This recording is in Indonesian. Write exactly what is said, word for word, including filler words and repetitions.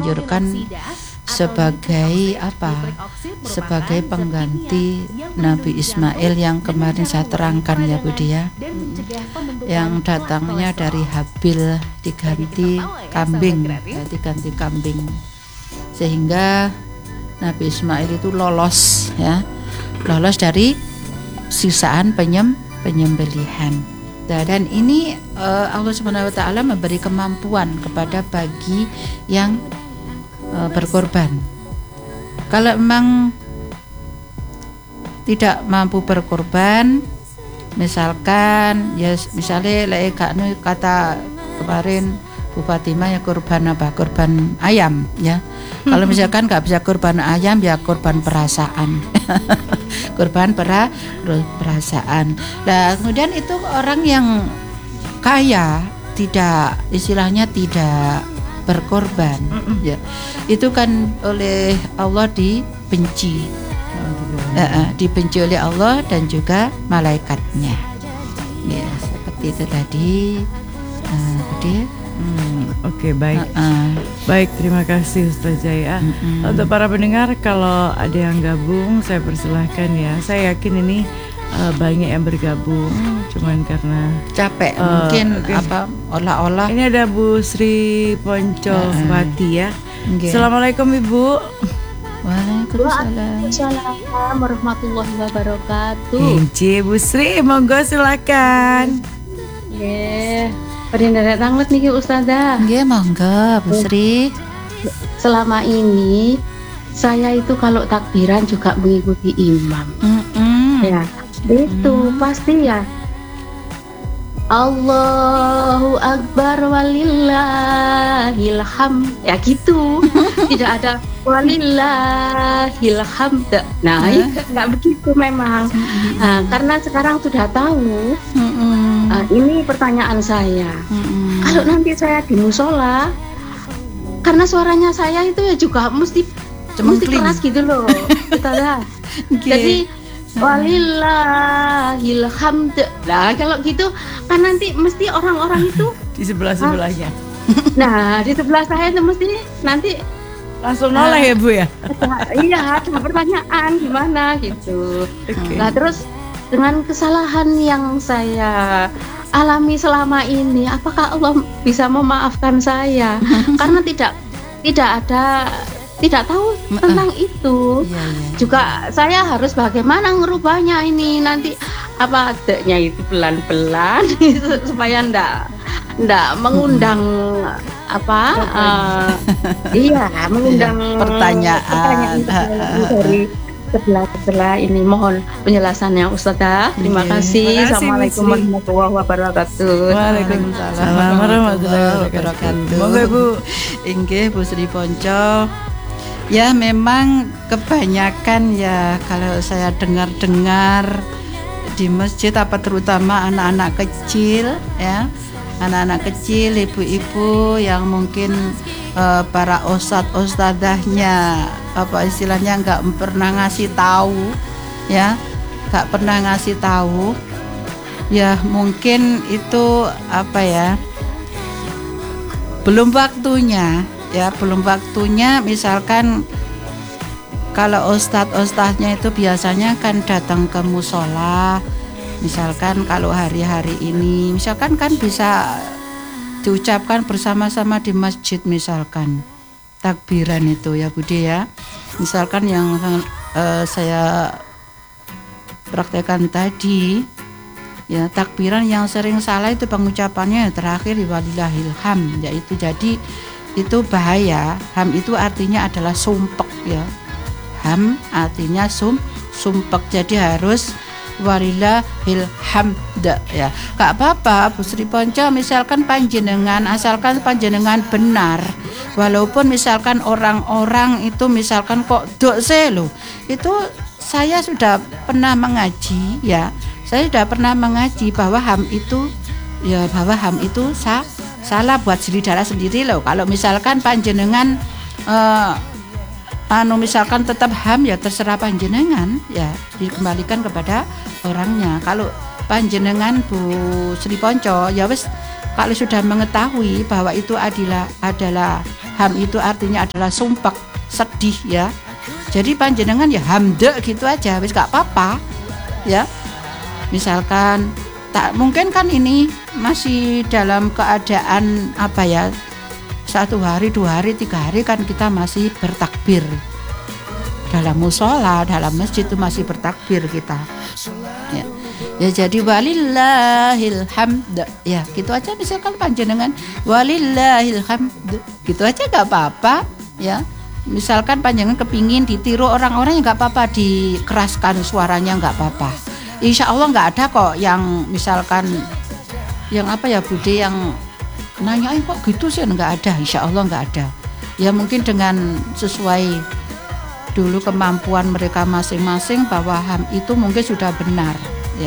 dianjurkan sebagai apa? Sebagai pengganti Nabi Ismail yang kemarin saya terangkan ya Budi ya. Yang datangnya dari Habil diganti kambing, ya, diganti kambing. Sehingga Nabi Ismail itu lolos ya. Lolos dari sisaan penyem, penyembelihan. Dan ini uh, Allah Subhanahu wa taala memberi kemampuan kepada bagi yang uh, berkorban. Kalau memang tidak mampu berkorban, misalkan ya misalnya lek kata kemarin Bu Fatimah ya korban apa? Korban ayam ya. Kalau misalkan nggak bisa korban ayam ya korban perasaan. Korban pera, perasaan. Nah, kemudian itu orang yang kaya tidak istilahnya tidak berkorban ya. Itu kan oleh Allah dibenci. Uh, dibenci oleh Allah dan juga malaikatnya. Ya, seperti itu tadi. Uh, Budi. Hmm, Oke okay, baik, uh-uh. baik terima kasih Ustazah ya. Uh-uh. Untuk para pendengar kalau ada yang gabung saya persilahkan ya. Saya yakin ini uh, banyak yang bergabung, cuman karena capek uh, mungkin okay. apa olah-olah. Ini ada Bu Sri Ponco uh-uh. Fati ya. Okay. Assalamualaikum Ibu. Waalaikumsalam. Waalaikumsalam warahmatullahi wabarakatuh. Inci Bu Sri, monggo silakan. Yeah. Perindaran tanglet nih Ustazah. Nggih, monggo Bu Sri. Selama ini saya itu kalau takbiran juga mengikuti imam. Mm-mm. Ya, itu mm. pasti ya. Allahu Akbar walillahil hamd. Ya gitu. Tidak ada walillahil hamd. Nah, enggak begitu memang. Nah, karena sekarang sudah tahu. Uh, ini pertanyaan saya. Mm-hmm. Kalau nanti saya di musola, karena suaranya saya itu ya juga mesti mesti keras gitu loh, okay. Jadi walillahil hamd. Nah kalau gitu kan nanti mesti orang-orang itu di sebelah sebelahnya. Nah di sebelah saya itu mesti nanti langsung noleh uh, ya Bu ya. Iya, cuma pertanyaan gimana gitu. Okay. Nah terus dengan kesalahan yang saya alami selama ini, apakah Allah bisa memaafkan saya? Karena tidak tidak ada tidak tahu tentang itu. Ya, ya. Juga saya harus bagaimana ngerubahnya ini nanti apa adanya itu pelan-pelan supaya ndak ndak mengundang apa? Uh, iya, mengundang pertanyaan, pertanyaan dari sebelah-sebelah ini. Mohon penjelasannya Ustazah. Terima yeah. kasih. Assalamualaikum warahmatullahi wabarakatuh. Waalaikumsalam warahmatullahi wabarakatuh. Monggo Bu. Inggih Bu Sri Ponco. Ya memang kebanyakan ya kalau saya dengar-dengar di masjid apa terutama anak-anak kecil ya. Anak-anak kecil, ibu-ibu yang mungkin uh, para ustadz ustadzahnya apa istilahnya nggak pernah ngasih tahu ya, nggak pernah ngasih tahu ya, mungkin itu apa ya, belum waktunya ya, belum waktunya. Misalkan kalau ustadz ustadznya itu biasanya kan datang ke musola. Misalkan kalau hari-hari ini misalkan kan bisa diucapkan bersama-sama di masjid, misalkan takbiran itu ya Budi ya. Misalkan yang uh, saya praktekkan tadi ya, takbiran yang sering salah itu pengucapannya terakhir walillahil hamd, yaitu jadi itu bahaya. Ham itu artinya adalah sumpek ya. Ham artinya sum sumpek, jadi harus walillahil hamd ya. Gak apa-apa Bu Sri Ponco, misalkan panjenengan asalkan panjenengan benar, walaupun misalkan orang-orang itu misalkan kok dokse loh, itu saya sudah pernah mengaji ya, saya sudah pernah mengaji bahwa ham itu ya, bahwa ham itu sah, salah buat diri darah sendiri loh. Kalau misalkan panjenengan uh, anu misalkan tetap ham ya terserah panjenengan ya, dikembalikan kepada orangnya. Kalau panjenengan Bu Sri Ponco ya wis kalau sudah mengetahui bahwa itu adalah adalah ham itu artinya adalah sumpek, sedih ya. Jadi panjenengan ya hamde gitu aja, wis gak apa-apa ya. Misalkan tak mungkin kan ini masih dalam keadaan apa ya, satu hari, dua hari, tiga hari kan kita masih bertakbir dalam musola, dalam masjid itu masih bertakbir kita ya. Ya jadi walillahil hamd ya, gitu aja. Misalkan panjenengan walillahil hamd gitu aja gak apa-apa ya. Misalkan panjenengan kepingin ditiru orang-orang, ya gak apa-apa, dikeraskan suaranya gak apa-apa. Insya Allah gak ada kok yang misalkan yang apa ya Bude yang nanyain kok gitu sih, gak ada, insya Allah gak ada. Ya mungkin dengan sesuai dulu kemampuan mereka masing-masing bahwa ham itu mungkin sudah benar.